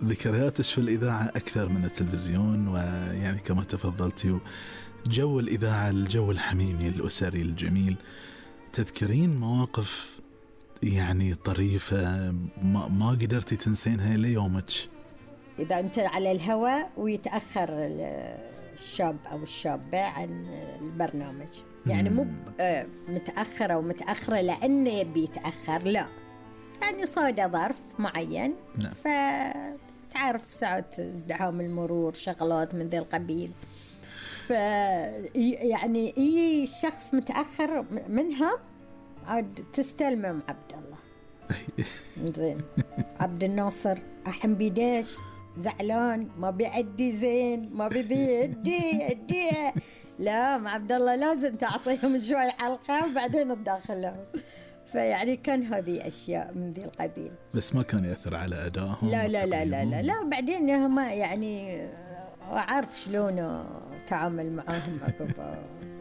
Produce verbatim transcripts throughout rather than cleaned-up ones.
ذكرياتش في الإذاعة أكثر من التلفزيون، ويعني كما تفضلتي جو الإذاعة الجو الحميمي الأسري الجميل. تذكرين مواقف يعني طريفة ما, ما قدرتي تنسينها ليومك؟ إذا أنت على الهواء ويتأخر الشاب أو الشابة عن البرنامج، يعني مو متأخرة أو متأخرة لأنه بيتأخر، لا، يعني صاد ظرف معين. نعم. فتعرف ساعات ازدحام المرور، شغلات من ذي القبيل، ف يعني أي شخص متأخر منها عاد تستلمم عبد الله. زين. عبد الناصر أحم بيداش زعلان، ما بيأدي زين، ما بيدي يدي يدي لا، مع عبد الله لازم تعطيهم شوي حلقة وبعدين تدخلهم. فيعني كان هذه أشياء من ذي القبيل، بس ما كان يأثر على أدائهم. لا لا لا لا لا, لا. بعدين هم يعني أعرف شلون تعامل معاهم عقب.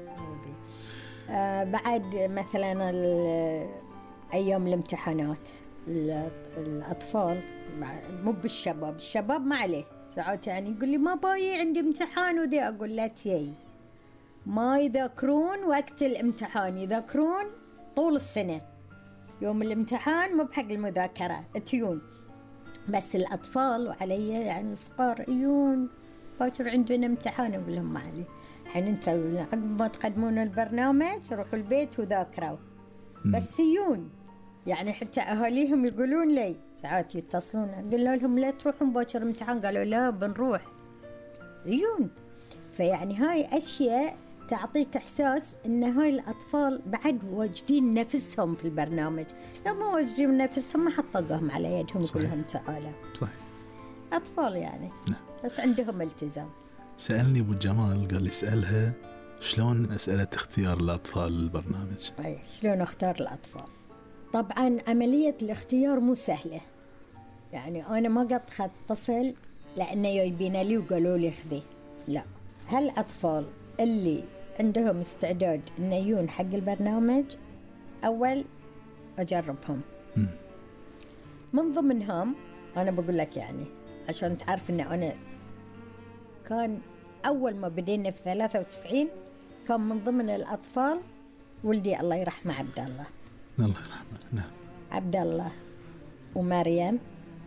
آه بعد مثلا أيام الامتحانات الأطفال، مو بالشباب، الشباب ما عليه ساعات يعني يقول لي ما باي عندي امتحان وذي، أقول لا تيي ما يذاكرون وقت الامتحان، يذاكرون طول السنة، يوم الامتحان مو بحق المذاكرة تيون. بس الأطفال وعلي يعني صغار يون باكر عندنا امتحان، أقول لهم ما عليه، حين انت عقب ما تقدمون البرنامج روحوا البيت وذاكروا، بس يون يعني حتى أهاليهم يقولون لي ساعات يتصلون، قلنا لهم لا تروحون باكر امتحان، قالوا لا بنروح يون. فيعني هاي أشياء تعطيك إحساس إن هاي الأطفال بعد واجدين نفسهم في البرنامج، لو ما واجدين نفسهم ما حطقهم على يدهم يقول لهم تعالى. صحيح. أطفال يعني. نعم. بس عندهم التزام. سألني أبو جمال قال لي اسألها شلون مسألة اختيار الأطفال للبرنامج. أي شلون اختار الأطفال. طبعا عملية الاختيار مو سهلة، يعني أنا ما قد خدت طفل لأنه يبين لي وقالوا لي خذيه، لا، هالأطفال اللي عندهم استعداد إن يجون حق البرنامج أول أجربهم. م. من ضمنهم أنا بقول لك يعني عشان تعرف إن أنا كان أول ما بدينا في ثلاثة وتسعين كان من ضمن الأطفال ولدي الله يرحمه عبد الله. الله يرحمه. نعم. عبد الله ومريم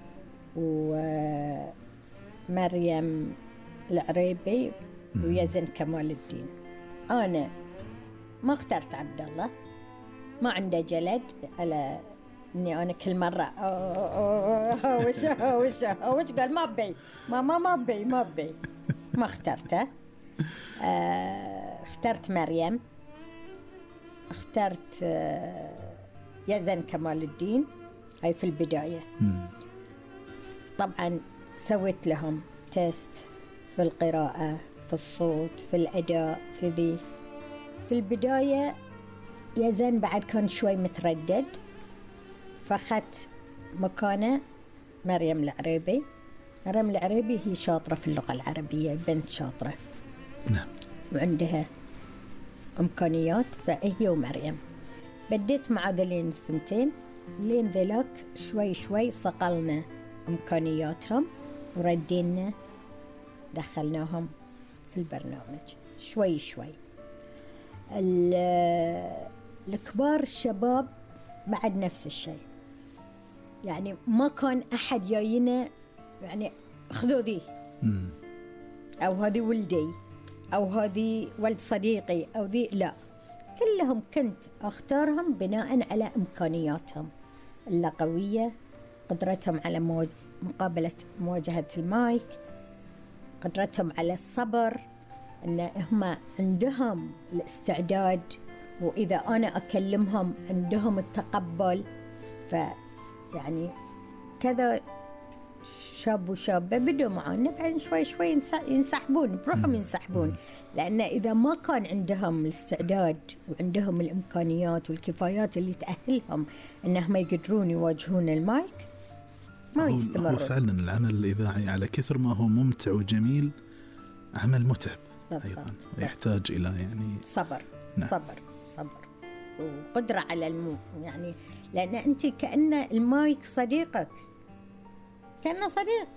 ومريم العريبي ويزن كمال الدين. أنا ما اخترت عبد الله، ما عنده جلد على إني أنا كل مرة وش وش وش قال ما بي ما ما ما بي ما بي ما اخترته. اه اخترت مريم، اخترت اه يزن كمال الدين، هاي في البداية. طبعا سويت لهم تيست في القراءة، في الصوت، في الأداء، في ذي. في البداية يزن بعد كان شوي متردد، فأخذت مكانه مريم العريبي. مريم العريبي هي شاطرة في اللغة العربية، بنت شاطرة. نعم. وعندها إمكانيات، فهي ومريم بديت مع ذلين الثنتين لين ذلك شوي شوي صقلنا إمكانياتهم وردينا دخلناهم في البرنامج شوي شوي. الكبار الشباب بعد نفس الشيء، يعني ما كان أحد جاينا يعني خذوا ذي أو هذه ولدي أو هذه ولد صديقي أو ذي، لا، كلهم كنت أختارهم بناء على إمكانياتهم اللغوية، قدرتهم على مواج... مقابلة مواجهة المايك، قدرتهم على الصبر، أن هم عندهم الاستعداد، وإذا أنا أكلمهم عندهم التقبل. فيعني كذا شاب وشابة بدوا معنا، بعدين شوي شوي ينسحبون بروحهم ينسحبون، لأن إذا ما كان عندهم الاستعداد وعندهم الإمكانيات والكفايات اللي تأهلهم أنهم يقدرون يواجهون المايك ما يستمرون. هو فعلا العمل الإذاعي على كثر ما هو ممتع وجميل عمل متعب أيضا، يحتاج إلى يعني صبر. نعم. صبر صبر وقدرة على المو يعني، لأن أنت كأن المايك صديقك، كأنه صديق،